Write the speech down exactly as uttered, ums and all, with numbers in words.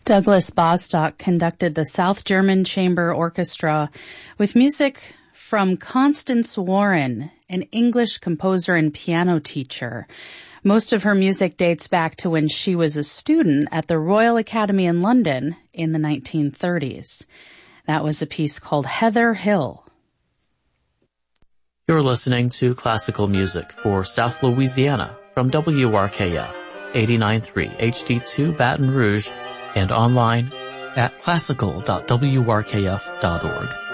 Douglas Bostock conducted the South German Chamber Orchestra with music from Constance Warren, an English composer and piano teacher. Most of her music dates back to when she was a student at the Royal Academy in London in the nineteen thirties. That was a piece called Heather Hill. You're listening to classical music for South Louisiana from W R K F eighty-nine point three H D two Baton Rouge and online at classical dot w r k f dot org.